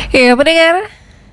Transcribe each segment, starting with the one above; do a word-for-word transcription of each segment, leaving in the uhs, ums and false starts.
Ya, pendengar,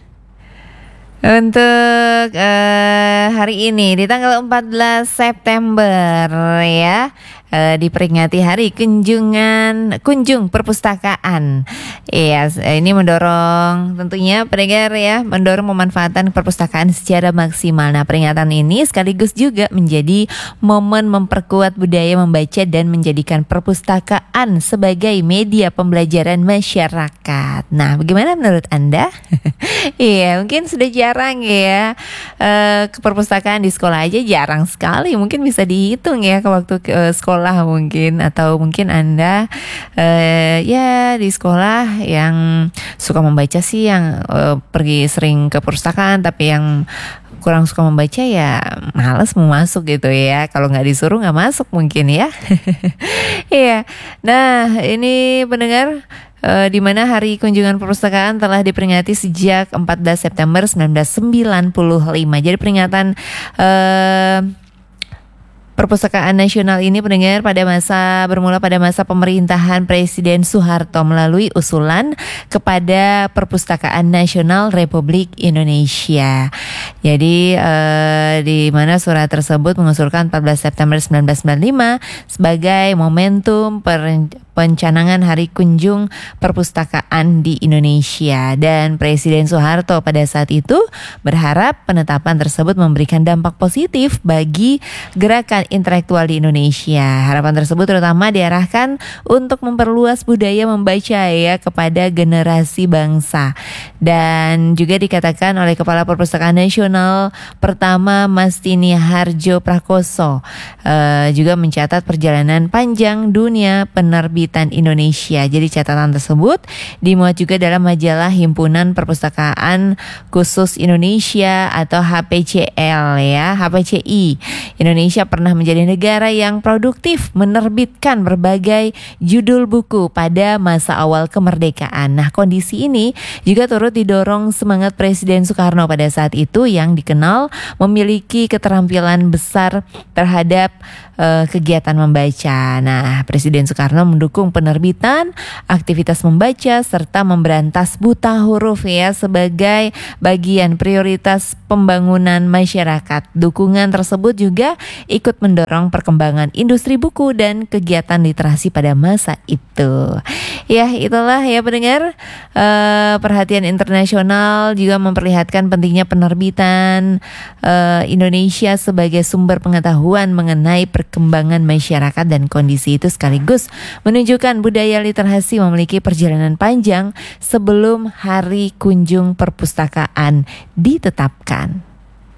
untuk eh, hari ini di tanggal empat belas September ya, eh, diperingati Hari Kunjungan Kunjung Perpustakaan. Iya, s- ini mendorong tentunya pendengar ya, mendorong pemanfaatan perpustakaan secara maksimal. Nah, peringatan ini sekaligus juga menjadi momen memperkuat budaya membaca dan menjadikan perpustakaan sebagai media pembelajaran masyarakat. Nah, bagaimana menurut Anda? Iya, mungkin sudah jarang ya eh, ke perpustakaan di sekolah aja jarang sekali. Mungkin bisa dihitung ya ke waktu ke eh, sekolah mungkin, atau mungkin Anda eh, ya di sekolah yang suka membaca sih, yang eh, pergi sering ke perpustakaan, tapi yang kurang suka membaca ya males mau masuk gitu ya. Kalau nggak disuruh nggak masuk mungkin ya. Iya. Nah, ini pendengar, eh, di mana Hari Kunjungan Perpustakaan telah diperingati sejak empat belas September seribu sembilan ratus sembilan puluh lima. Jadi peringatan eh, Perpustakaan Nasional ini pendengar pada masa bermula pada masa pemerintahan Presiden Soeharto melalui usulan kepada Perpustakaan Nasional Republik Indonesia. Jadi eh, di mana surat tersebut mengusulkan empat belas September seribu sembilan ratus sembilan puluh lima sebagai momentum per- pencanangan Hari Kunjung Perpustakaan di Indonesia, dan Presiden Soeharto pada saat itu berharap penetapan tersebut memberikan dampak positif bagi gerakan intelektual di Indonesia. Harapan tersebut terutama diarahkan untuk memperluas budaya membaca ya kepada generasi bangsa, dan juga dikatakan oleh Kepala Perpustakaan Nasional pertama Mastini Harjo Prakoso eh, juga mencatat perjalanan panjang dunia penerbitan Indonesia. Jadi catatan tersebut dimuat juga dalam majalah Himpunan Perpustakaan Khusus Indonesia atau H P C L ya, H P C I. Indonesia pernah menjadi negara yang produktif menerbitkan berbagai judul buku pada masa awal kemerdekaan. Nah, kondisi ini juga turut didorong semangat Presiden Soekarno pada saat itu yang dikenal memiliki keterampilan besar terhadap uh, kegiatan membaca. Nah, Presiden Soekarno mendukung penerbitan, aktivitas membaca, serta memberantas buta huruf ya sebagai bagian prioritas pembangunan masyarakat. Dukungan tersebut juga ikut mendorong perkembangan industri buku dan kegiatan literasi pada masa itu. Ya, itulah ya pendengar, eh, perhatian internasional juga memperlihatkan pentingnya penerbitan eh, Indonesia sebagai sumber pengetahuan mengenai perkembangan masyarakat, dan kondisi itu sekaligus menunjukkan budaya literasi memiliki perjalanan panjang sebelum Hari Kunjung Perpustakaan ditetapkan.